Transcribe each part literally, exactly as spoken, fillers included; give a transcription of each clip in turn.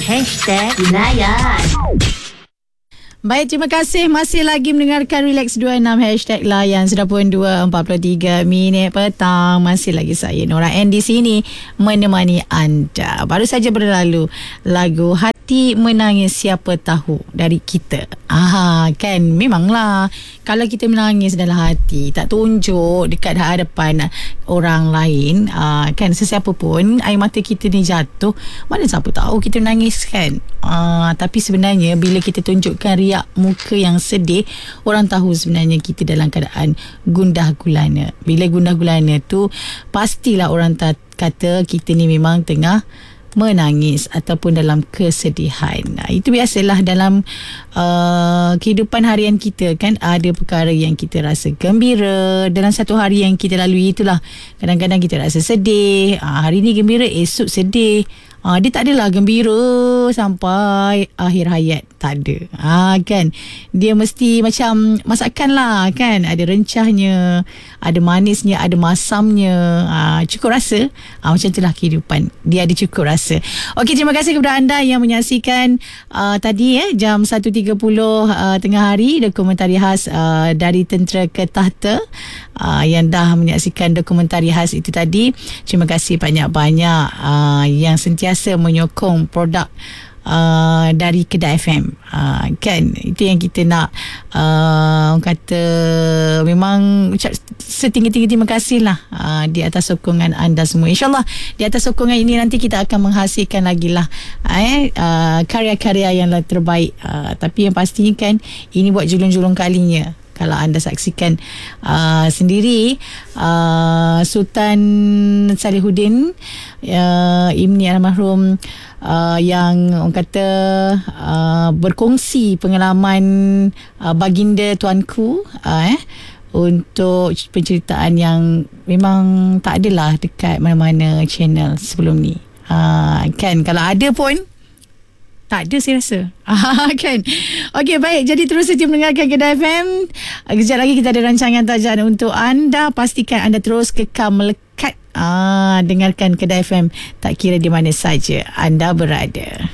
Hashtag Layan. Baik, terima kasih masih lagi mendengarkan Relax dua puluh enam Hashtag Layan. Sudah pun dua empat puluh tiga minit petang. Masih lagi saya Nora N di sini menemani anda. Baru saja berlalu lagu Hati Menangis Siapa Tahu dari kita. Ah, kan memanglah kalau kita menangis dalam hati, tak tunjuk dekat hadapan orang lain, ah, kan sesiapa pun air mata kita ni jatuh, mana siapa tahu kita menangis kan. Ah, tapi sebenarnya bila kita tunjukkan riak muka yang sedih, orang tahu sebenarnya kita dalam keadaan gundah gulana. Bila gundah gulana tu, pastilah orang ta- kata kita ni memang tengah menangis ataupun dalam kesedihan. Nah, itu biasalah dalam uh, kehidupan harian kita kan. Ada perkara yang kita rasa gembira dalam satu hari yang kita lalui, itulah kadang-kadang kita rasa sedih, uh, hari ni gembira, esok sedih. Uh, dia tak adalah gembira sampai akhir hayat, tak ada. Ha, kan dia mesti macam masakan lah kan, ada rencahnya, ada manisnya, ada masamnya, ha, cukup rasa. Ha, macam itulah kehidupan, dia ada cukup rasa. Okey, terima kasih kepada anda yang menyaksikan uh, tadi eh jam satu tiga puluh uh, tengah hari dokumentari khas uh, dari Tentera ke Tahta, uh, yang dah menyaksikan dokumentari khas itu tadi. Terima kasih banyak-banyak uh, yang sentiasa menyokong produk Uh, dari Kedah F M, uh, kan itu yang kita nak. Uh, orang kata memang ucap setinggi-tinggi terima kasih lah uh, di atas sokongan anda semua. InsyaAllah di atas sokongan ini nanti kita akan menghasilkan lagi lah eh, uh, karya-karya yang terbaik, uh, tapi yang pastinya kan ini buat julung-julung kalinya. Kalau anda saksikan uh, sendiri, uh, Sultan Salihuddin uh, Imni almarhum, uh, yang orang kata uh, berkongsi pengalaman uh, baginda tuanku, uh, eh, untuk penceritaan yang memang tak adalah dekat mana-mana channel sebelum ni. Uh, kan kalau ada pun tak ada, saya rasa. Ah, kan. Okey, baik. Jadi terus saja mendengarkan Kedah F M. Kejap lagi kita ada rancangan tajaan untuk anda. Pastikan anda terus kekal melekat. Ah, dengarkan Kedah F M. Tak kira di mana saja anda berada.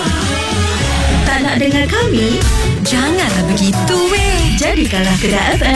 Tak nak dengar kami? Janganlah begitu weh. Jadikanlah Kedah F M